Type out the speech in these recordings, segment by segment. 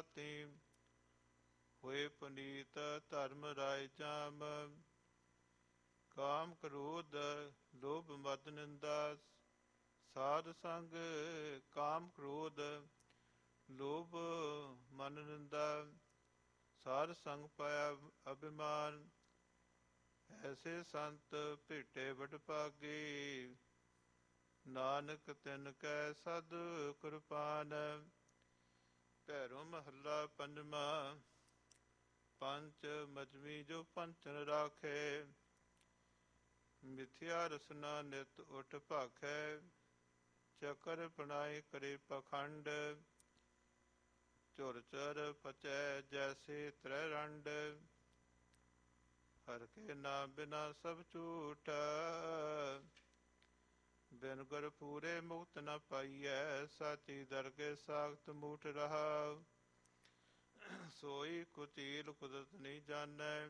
ਭਾਂਤੀ। ਹੋਏ ਪੁਨੀਤ ਧਰਮ ਰਾਏ ਜਾਮ। ਕਾਮ ਕ੍ਰੋਧ ਲੋਭ ਮਦ ਨਿੰਦਾ। ਸਾਧ ਸੰਗ ਕਾਮ ਕ੍ਰੋਧ ਲੋਭ ਮਨ ਨਿੰਦਾ। ਸਾਧ ਸੰਗ ਪਾਇਆ ਅਭਿਮਾਨ। ਐਸੇ ਸੰਤ ਭੇਟੇ ਵਡ ਭਾਗੇ। ਨਾਨਕ ਤਿਨ ਕੈ ਸਦ ਕੁਰਬਾਨ। ਭੈਰੋ ਮਹੱਲਾ ਪੰਜਵਾਂ। ਪੰਚ ਮਜਮੀ ਜੋ ਪੰਚਨ ਰਾਖੇ। ਮਿਥਿਆ ਰਸਨਾ ਨਿਤ ਉਠ ਭਾਖੈ। ਚਕਰ ਪਨਾਏ ਕਰੇ ਪਖੰਡ। ਝੁਰ ਚਰ ਪਚੈ ਜੈਸੇ ਤ੍ਰੈ ਰੰਡ। ਹਰ ਕੇ ਨਾਮ ਬਿਨਾ ਸਭ ਝੂਠ। ਬਿਨ ਗੁਰ ਪੂਰੇ ਮੁਕਤ ਨ ਪਾਈਐ। ਸਾਚੀ ਦਰਗੇ ਸਾਖਤ ਮੂਠ ਰਹਾ। ਸੋਈ ਕੁਚੀਲ ਕੁਦਰਤ ਨਹੀਂ ਜਾਣੈ।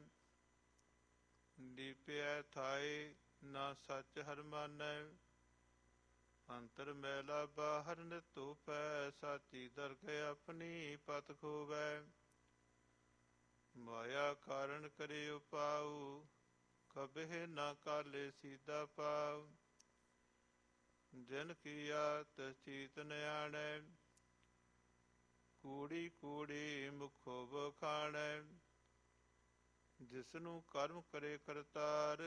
ਲੀਪਿਐ ਥਾਏ ਨਾ ਸੱਚ ਹਰ ਮਾਨੈ। ਅੰਤਰ ਮੈਲਾ ਬਾਹਰ ਨਿਤ ਧੂਪੈ। ਸਾਚੀ ਦਰਗਹਿ ਆਪਣੀ ਪਤ ਖੋਵੈ। ਮਾਇਆ ਕਾਰਨ ਕਰੇ ਉਪਾਉ। ਕਬਹਿ ਨਾ ਕਾਲੇ ਸੀਧਾ ਪਾਉ। ਜਿਨ ਕੀਆ ਤਿਸ ਚੀਤ ਨ ਆਣੈ। ਕੂੜੀ ਕੂੜੀ ਮੁਖੋ ਬਖਾਣੈ। ਜਿਸਨੂੰ ਕਰਮ ਕਰੇ ਕਰਤਾਰ।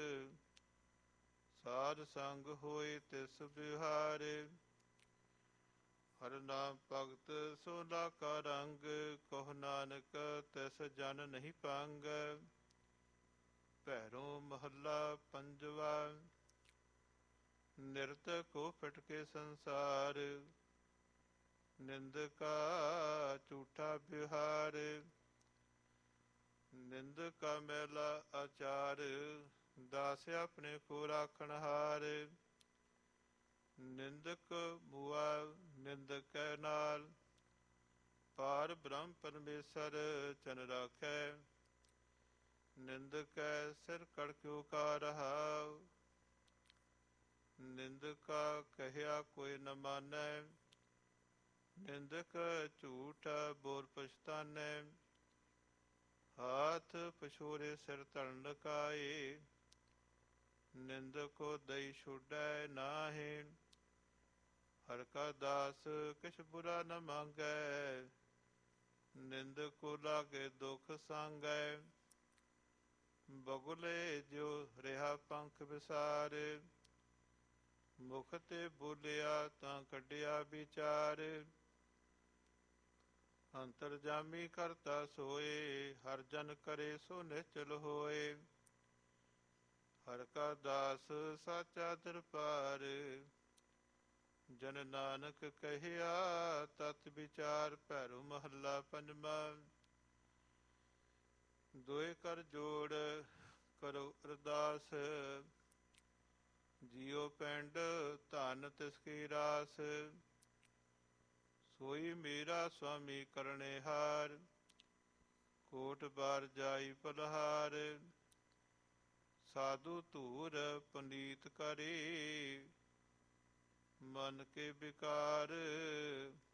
ਸਾਧ ਸੰਗ ਹੋਏ ਤਿਸ ਬਿਹਾਰ। ਹਰ ਨਾਮ ਭਗਤ ਸੋਲਾ ਕਾ ਰੰਗ। ਕਹੋ ਨਾਨਕ ਤਿਸ ਜਨ ਨਹੀਂ ਪੰਗ। ਭੈਰੋ ਮਹੱਲਾ ਪੰਜਵਾ। ਨਿਰਤ ਕੋ ਫਿਟਕੇ ਸੰਸਾਰ। ਨਿੰਦਕਾ ਝੂਠਾ ਵਿਹਾਰ। ਨਿੰਦਕਾ ਮੈਲਾ ਆਚਾਰ। ਦਾਸ ਆਪਣੇ ਕੋ ਰਾਖਣ ਹਾਰ। ਨਿੰਦਕ ਮੁਆ ਨਿੰਦਕ ਕੈ ਨਾਲ। ਪਾਰ ਬ੍ਰਹਮ ਪਰਮੇਸ਼ਰ ਚਨ ਰਾਖੈ। ਨਿੰਦਕੈ ਸਿਰ ਕੜਕਿਓ ਕਾ ਰਹਾਉ। ਨਿੰਦਕਾ ਕਹਿਆ ਕੋਈ ਨ ਮਾਨੈ। ਨਿੰਦਕ ਝੂਠ ਬੋਲ ਪਛਤਾਨੈ। ਹਾਥ ਪਛੋਰੇ ਸਿਰ ਧਰਨ ਲਕਾਏ। ਨਿੰਦਕੋ ਦਈ ਛੋਡੈ ਨਾਹੀਂ। ਹਰ ਕਾ ਦਾਸ ਕਿਛ ਬੁਰਾ ਨ ਮੰਗੈ। ਨਿੰਦਕੋ ਲਾਗੇ ਦੁਖ ਸਾਂਗੈ। ਬਗੁਲੇ ਜੋ ਰਿਹਾ ਪੰਖ ਵਿਸਾਰ। ਮੁਖ ਤੇ ਬੋਲਿਆ ਤਾਂ ਕੱਢਿਆ ਵਿਚਾਰ। ਅੰਤਰਜਾਮੀ ਕਰਤਾ ਸੋਏ। ਹਰ ਜਨ ਕਰੇ ਸੋ ਨਿਚਲ ਹੋਏ। ਹਰ ਕਾ ਦਾਸ ਸਾਚਾ ਦਰਬਾਰ। ਜਨ ਨਾਨਕ ਕਹਿਆ ਤਤ ਵਿਚਾਰ। ਭੈਰੋ ਮਹੱਲਾ ਪੰਜਵਾਂ। ਦੋਇ ਕਰ ਜੋੜ ਕਰੋ ਅਰਦਾਸ। ਜੀਉ ਪਿੰਡ ਧਨ ਤਿਸ ਕੀ ਰਾਸ। ਸੋਈ ਮੇਰਾ ਸੁਆਮੀ ਕਰਨੇ ਹਾਰ। ਕੋਟ ਬਾਰ ਜਾਈ ਬਲਹਾਰ। ਸਾਧੂ ਧੂਰ ਪੁਨੀਤ ਕਰੇ। ਮਨ ਕੇ ਵਿਕਾਰ।